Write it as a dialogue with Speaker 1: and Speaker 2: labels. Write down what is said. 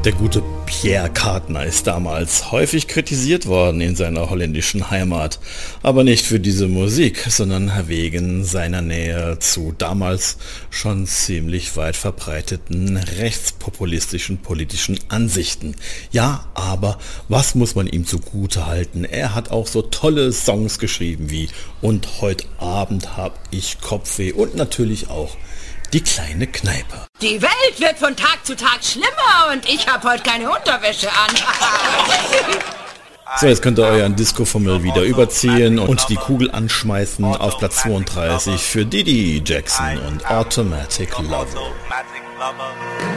Speaker 1: Der gute Pierre Cardin ist damals häufig kritisiert worden in seiner holländischen Heimat, aber nicht für diese Musik, sondern wegen seiner Nähe zu damals schon ziemlich weit verbreiteten rechtspopulistischen politischen Ansichten. Ja, aber was muss man ihm zugute halten? Er hat auch so tolle Songs geschrieben wie "Und heute Abend hab ich Kopfweh" und natürlich auch "Die kleine Kneipe".
Speaker 2: Die Welt wird von Tag zu Tag schlimmer und ich habe heute keine Unterwäsche an.
Speaker 1: So, jetzt könnt ihr euren Disco-Fummel wieder überziehen und die Kugel anschmeißen auf Platz 32 für Didi Jackson und Automatic Lover.